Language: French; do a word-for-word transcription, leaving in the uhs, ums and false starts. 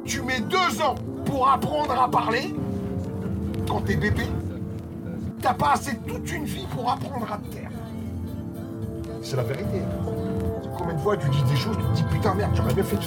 Tu mets deux ans pour apprendre à parler quand t'es bébé. T'as pas assez toute une vie pour apprendre à te taire. C'est la vérité. Combien de fois tu dis des choses, tu te dis putain merde, j'aurais bien fait de